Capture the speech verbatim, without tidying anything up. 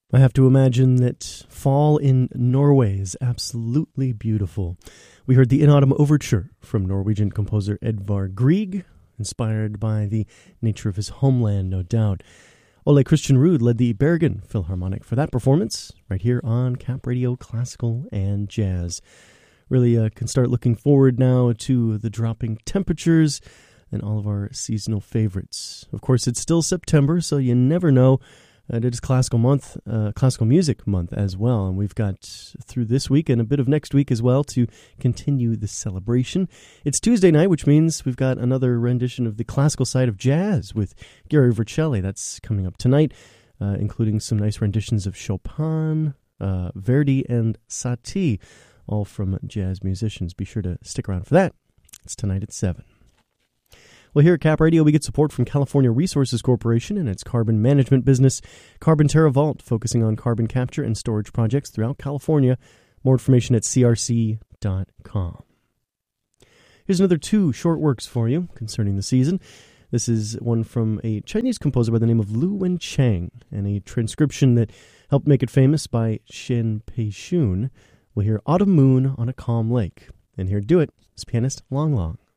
I have to imagine that fall in Norway is absolutely beautiful. We heard the In Autumn Overture from Norwegian composer Edvard Grieg, inspired by the nature of his homeland, no doubt. Ole Christian Ruud led the Bergen Philharmonic for that performance, right here on Cap Radio Classical and Jazz. Really uh, can start looking forward now to the dropping temperatures and all of our seasonal favorites. Of course, it's still September, so you never know. Uh, it is classical month, uh, classical music month as well, and we've got through this week and a bit of next week as well to continue the celebration. It's Tuesday night, which means we've got another rendition of the classical side of jazz with Gary Vercelli. That's coming up tonight, uh, including some nice renditions of Chopin, uh, Verdi, and Satie, all from jazz musicians. Be sure to stick around for that. It's tonight at seven. Well, here at Cap Radio, we get support from California Resources Corporation and its carbon management business, Carbon Terra Vault, focusing on carbon capture and storage projects throughout California. More information at c r c dot com. Here's another two short works for you concerning the season. This is one from a Chinese composer by the name of Lu Wenchang, and a transcription that helped make it famous by Shen Pei-shun. We'll hear Autumn Moon on a Calm Lake. And here to do it is pianist Long Long.